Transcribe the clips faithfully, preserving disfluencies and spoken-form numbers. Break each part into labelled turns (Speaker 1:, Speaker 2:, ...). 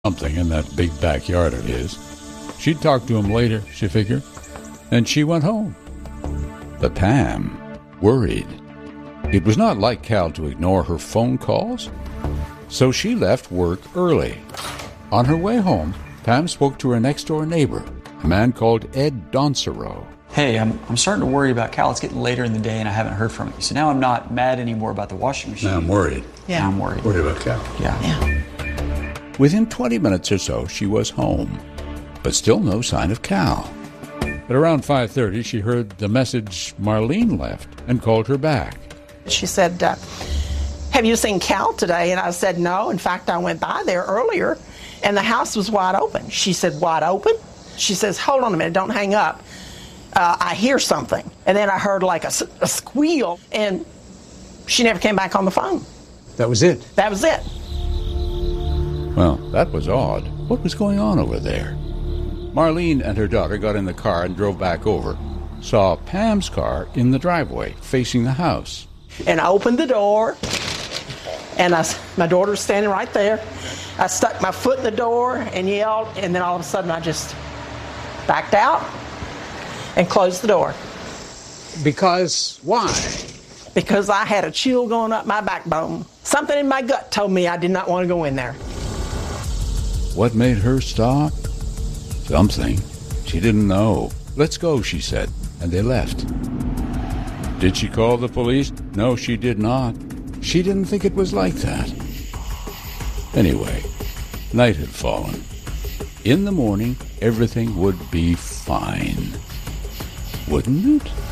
Speaker 1: something in that big backyard of his. She'd talk to him later, she figured. And she went home. But Pam worried. It was not like Cal to ignore her phone calls. So she left work early. On her way home, Pam spoke to her next-door neighbor, a man called Ed Doncereau.
Speaker 2: Hey, I'm I'm starting to worry about Cal. It's getting later in the day and I haven't heard from him. So now I'm not mad anymore about the washing machine.
Speaker 1: Now I'm worried.
Speaker 2: Yeah. Now I'm worried.
Speaker 1: Worried about Cal.
Speaker 2: Yeah.
Speaker 3: Yeah.
Speaker 1: Within twenty minutes or so, she was home. But still no sign of Cal. At around five thirty, she heard the message Marlene left and called her back.
Speaker 3: She said, uh, have you seen Cal today? And I said, no. In fact, I went by there earlier, and the house was wide open. She said, wide open? She says, hold on a minute, don't hang up. Uh, I hear something. And then I heard like a, a squeal, and she never came back on the phone.
Speaker 1: That was it?
Speaker 3: That was it.
Speaker 1: Well, that was odd. What was going on over there? Marlene and her daughter got in the car and drove back over. Saw Pam's car in the driveway, facing the house.
Speaker 3: And I opened the door, and I, my daughter was standing right there. I stuck my foot in the door and yelled, and then all of a sudden I just backed out and closed the door.
Speaker 4: Because why?
Speaker 3: Because I had a chill going up my backbone. Something in my gut told me I did not want to go in there.
Speaker 1: What made her stop? Something. She didn't know. Let's go, she said, and they left. Did she call the police? No, she did not. She didn't think it was like that. Anyway, night had fallen. In the morning, everything would be fine. Wouldn't it?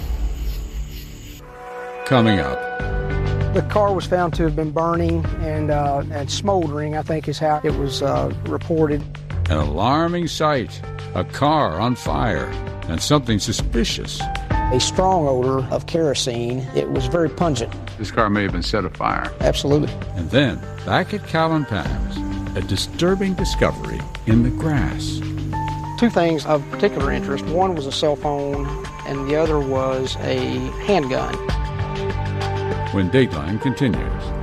Speaker 1: Coming up.
Speaker 5: The car was found to have been burning and uh, and smoldering, I think is how it was uh, reported.
Speaker 1: An alarming sight. A car on fire. And something suspicious.
Speaker 5: A strong odor of kerosene. It was very pungent.
Speaker 1: This car may have been set afire.
Speaker 5: Absolutely.
Speaker 1: And then, back at Cal and Pam's, a disturbing discovery in the grass.
Speaker 5: Two things of particular interest. One was a cell phone, and the other was a handgun.
Speaker 1: When Dateline continues.